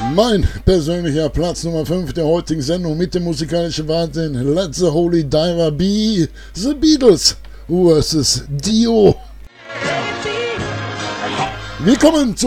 Mein persönlicher Platz Nummer 5 der heutigen Sendung mit dem musikalischen Wahnsinn. Let the Holy Diver be The Beatles vs. Dio. Wir kommen zu